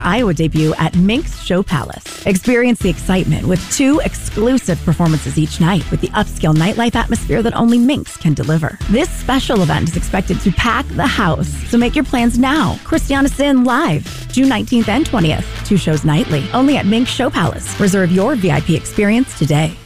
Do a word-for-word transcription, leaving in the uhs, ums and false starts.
Iowa debut at Minx Show Palace. Experience the excitement with two exclusive performances each night with the upscale nightlife atmosphere that only Minx can deliver. This special event is expected to pack the house, so make your plans now. Christiana Sin live, June nineteenth and twentieth. Two shows nightly, only at Minx Show Palace. Reserve your V I P experience today.